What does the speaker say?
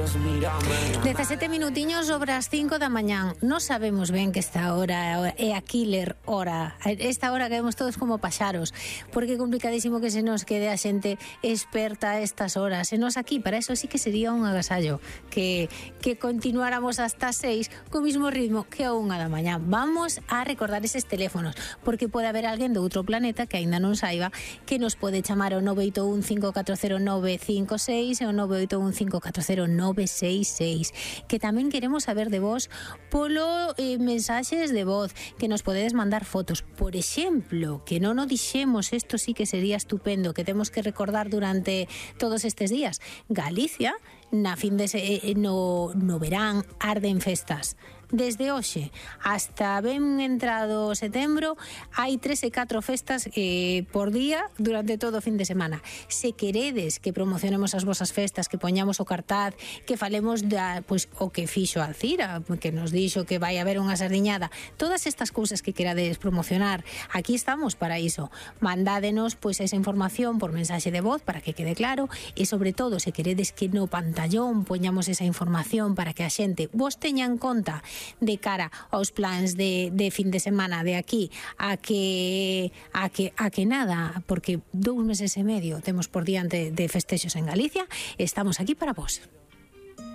17 minutiños sobre as 5 da mañán. Non sabemos ben que esta hora é a killer hora. Esta hora que vemos todos como paxaros, porque é complicadísimo que se nos quede a xente experta a estas horas. E nos aquí, para eso sí que sería un agasallo que continuáramos hasta 6 co mismo ritmo que a 1 da mañán. Vamos a recordar eses teléfonos, porque pode haber alguén de outro planeta que aínda non saiba que nos pode chamar ao 981 540 956 e ao 981 540 966, que tamén queremos saber de vos polo mensaxes de voz, que nos podedes mandar fotos, por exemplo, que non o dixemos, isto sí que sería estupendo, que temos que recordar durante todos estes días. Galicia, no verán, arden festas. Desde hoxe hasta ben entrado setembro hai 3 e 4 festas por día durante todo o fin de semana. Se queredes que promocionemos as vosas festas, que poñamos o cartaz, que falemos o que fixo Alcira, que nos dixo que vai haber unha sardiñada, todas estas cousas que querades promocionar, aquí estamos para iso. Mandádenos esa información por mensaxe de voz para que quede claro, e sobre todo se queredes que no pantallón poñamos esa información para que a xente vos teña en conta de cara aos plans de fin de semana de aquí a que nada, porque 2 meses e medio temos por diante de festexos en Galicia. Estamos aquí para vos.